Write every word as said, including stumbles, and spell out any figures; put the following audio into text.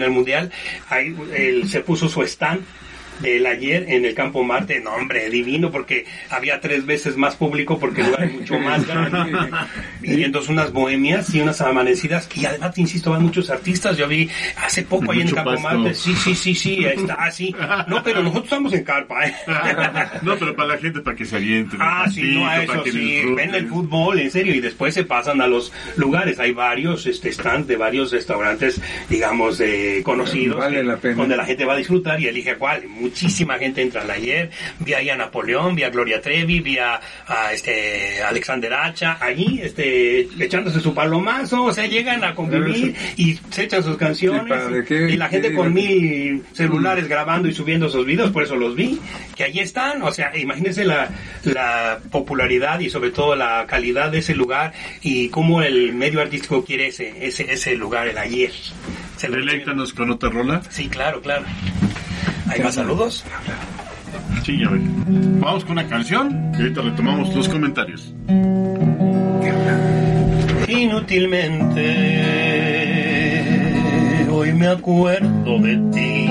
el Mundial, ahí él se puso su stand del ayer en el Campo Marte. No, hombre, divino, porque había tres veces más público porque el lugar es mucho más grande. Y entonces unas bohemias y unas amanecidas, y además, te insisto, van muchos artistas. Yo vi hace poco ahí en el Campo pasto. Marte, sí, sí, sí, sí, ahí está, así. No, pero nosotros estamos en carpa, ¿eh? No, pero para la gente, para que se alienten. Ah, partito, sí, no, a eso sí, ven el fútbol, en serio, y después se pasan a los lugares. Hay varios este stands de varios restaurantes, digamos, eh, conocidos, vale que, la pena. donde la gente va a disfrutar y elige cuál. Muchísima gente entra al ayer. Vi ahí a Napoleón, vi a Gloria Trevi, vi a, a este Alexander Hacha, allí este echándose su palomazo. O sea, llegan a convivir y se echan sus canciones, sí, y, y la gente qué, con qué, mil celulares grabando y subiendo esos videos. Por eso los vi, que allí están. O sea, imagínense la, la popularidad y sobre todo la calidad de ese lugar y cómo el medio artístico quiere ese ese ese lugar, el ayer. Deleítanos con otra rola. Sí, claro, claro. ¿Hay más saludos? Sí, ya ven. Vamos con una canción y ahorita retomamos los comentarios. Inútilmente hoy me acuerdo de ti.